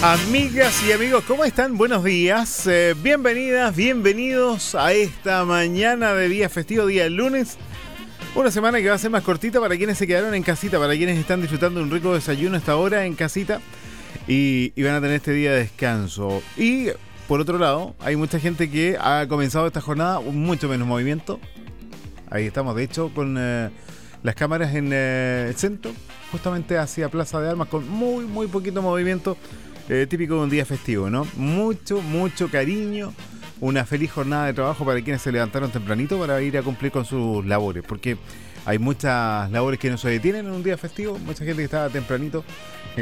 Amigas y amigos, ¿cómo están? Buenos días, bienvenidas, bienvenidos a esta mañana de día festivo, día lunes. Una semana que va a ser más cortita para quienes se quedaron en casita, para quienes están disfrutando de un rico desayuno hasta ahora en casita y van a tener este día de descanso. Y por otro lado, hay mucha gente que ha comenzado esta jornada mucho menos movimiento. Ahí estamos, de hecho, con las cámaras en el centro, justamente hacia Plaza de Armas, con muy poquito movimiento. Típico de un día festivo, ¿no? Mucho cariño, una feliz jornada de trabajo para quienes se levantaron tempranito para ir a cumplir con sus labores, porque hay muchas labores que no se detienen en un día festivo, mucha gente que estaba tempranito